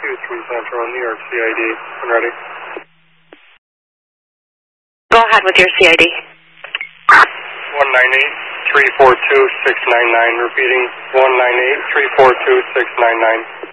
23 Central, New York CID. I'm ready. Go ahead with your CID. 198-342-699. Repeating, 198-342-699.